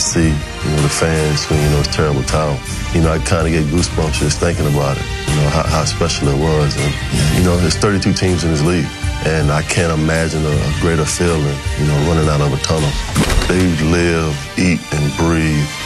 see, the fans when, it's Terrible Towel. I kind of get goosebumps just thinking about it, how special it was. And, there's 32 teams in this league, and I can't imagine a greater feeling, running out of a tunnel. They live, eat, and breathe